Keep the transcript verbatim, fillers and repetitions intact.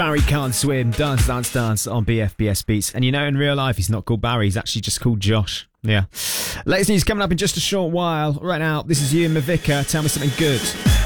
Barry Can't Swim, Dance, Dance, Dance on B F B S Beats. And you know, in real life, he's not called Barry, he's actually just called Josh. Yeah. Latest news coming up in just a short while. Right now, this is you and Mavica. Tell me something good.